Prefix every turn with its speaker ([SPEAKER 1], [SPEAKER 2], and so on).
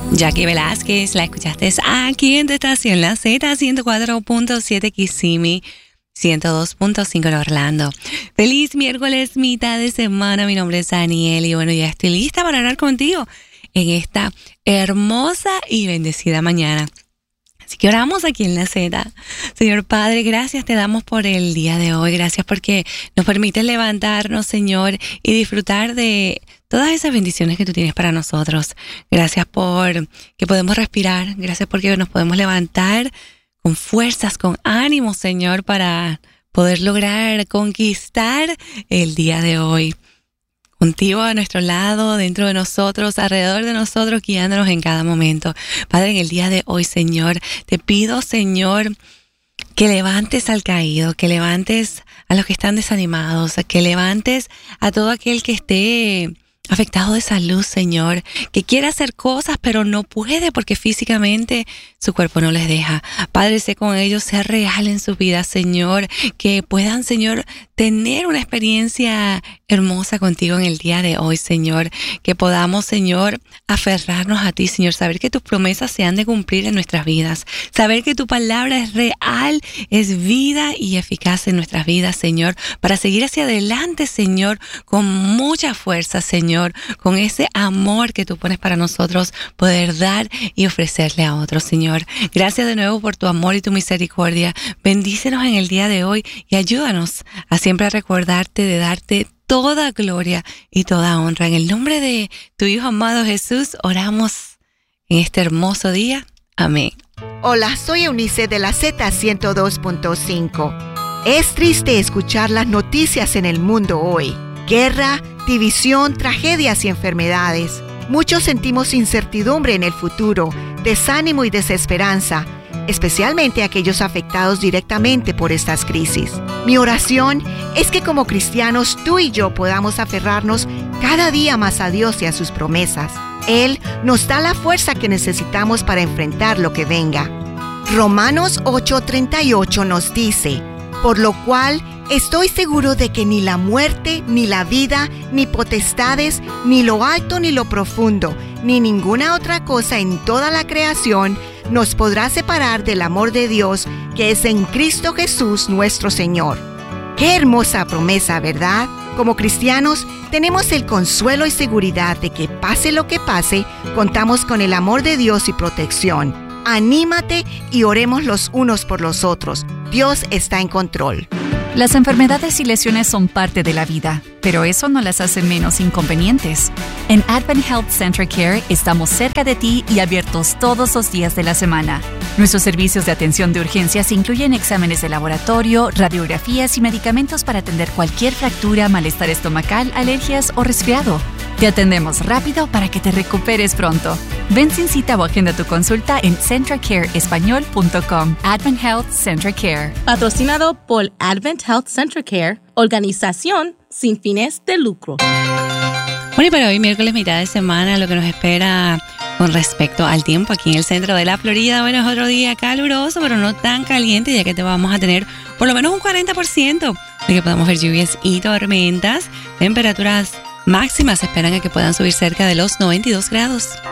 [SPEAKER 1] Jackie Velázquez, la escuchaste aquí en tu estación, la Z 104.7 Kissimmee, 102.5 en Orlando. Feliz miércoles, mitad de semana. Mi nombre es Daniel y bueno, ya estoy lista para hablar contigo en esta hermosa y bendecida mañana. Así que oramos aquí en la Z. Señor Padre, gracias te damos por el día de hoy. Gracias porque nos permites levantarnos, Señor, y disfrutar de todas esas bendiciones que tú tienes para nosotros. Gracias por que podemos respirar. Gracias porque nos podemos levantar con fuerzas, con ánimo, Señor, para poder lograr conquistar el día de hoy. Contigo a nuestro lado, dentro de nosotros, alrededor de nosotros, guiándonos en cada momento. Padre, en el día de hoy, Señor, te pido, Señor, que levantes al caído, que levantes a los que están desanimados, que levantes a todo aquel que esté afectado de salud, Señor, que quiere hacer cosas pero no puede porque físicamente su cuerpo no les deja. Padre, sé con ellos, sea real en su vida, Señor, que puedan, Señor, tener una experiencia hermosa contigo en el día de hoy, Señor, que podamos, Señor, aferrarnos a ti, Señor, saber que tus promesas se han de cumplir en nuestras vidas, saber que tu palabra es real, es vida y eficaz en nuestras vidas, Señor, para seguir hacia adelante, Señor, con mucha fuerza, Señor, con ese amor que tú pones para nosotros, poder dar y ofrecerle a otros, Señor. Gracias de nuevo por tu amor y tu misericordia. Bendícenos en el día de hoy y ayúdanos a siempre recordarte de darte toda gloria y toda honra. En el nombre de tu Hijo amado Jesús, oramos en este hermoso día. Amén.
[SPEAKER 2] Hola, soy Eunice de la Z102.5. Es triste escuchar las noticias en el mundo hoy. Guerra, división, tragedias y enfermedades. Muchos sentimos incertidumbre en el futuro, desánimo y desesperanza, especialmente aquellos afectados directamente por estas crisis. Mi oración es que como cristianos tú y yo podamos aferrarnos cada día más a Dios y a sus promesas. Él nos da la fuerza que necesitamos para enfrentar lo que venga. Romanos 8:38 nos dice: por lo cual estoy seguro de que ni la muerte, ni la vida, ni potestades, ni lo alto ni lo profundo, ni ninguna otra cosa en toda la creación nos podrá separar del amor de Dios que es en Cristo Jesús nuestro Señor. ¡Qué hermosa promesa!, ¿verdad? Como cristianos, tenemos el consuelo y seguridad de que pase lo que pase, contamos con el amor de Dios y protección. Anímate y oremos los unos por los otros. Dios está en control.
[SPEAKER 3] Las enfermedades y lesiones son parte de la vida, pero eso no las hace menos inconvenientes. En Advent Health Central Care estamos cerca de ti y abiertos todos los días de la semana. Nuestros servicios de atención de urgencias incluyen exámenes de laboratorio, radiografías y medicamentos para atender cualquier fractura, malestar estomacal, alergias o resfriado. Te atendemos rápido para que te recuperes pronto. Ven sin cita o agenda tu consulta en centracareespañol.com. Advent Health Central Care.
[SPEAKER 4] Patrocinado por Advent Health Central Care, organización sin fines de lucro.
[SPEAKER 1] Bueno, y para hoy, miércoles, mitad de semana, lo que nos espera con respecto al tiempo aquí en el centro de la Florida. Bueno, es otro día caluroso, pero no tan caliente, ya que te vamos a tener por lo menos un 40% de que podamos ver lluvias y tormentas. Temperaturas máximas se esperan a que puedan subir cerca de los 92 grados.